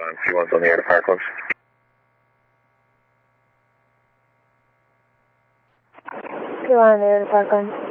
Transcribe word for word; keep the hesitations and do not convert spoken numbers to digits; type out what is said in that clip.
one, P one's on the air to Parklands. P one on the air to Parklands.